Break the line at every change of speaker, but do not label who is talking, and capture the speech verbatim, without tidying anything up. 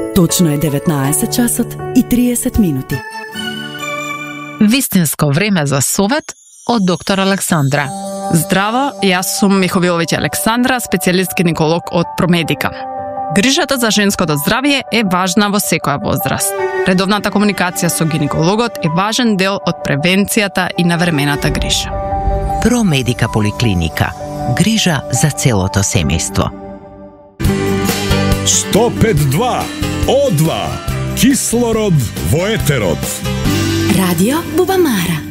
Точно е деветнаесет часот и триесет минути.
Вистинско време за совет од доктор Александра.
Здраво, јас сум Миховиловиќ Александра, специјалист гинеколог од Промедика. Грижата за женското здравје е важна во секоја возраст. Редовната комуникација со гинекологот е важен дел од превенцијата и навремената грижа.
Промедика поликлиника. Грижа за целото семејство.
сто пет и два О два. Кислород во етерот.
Радио Бубамара.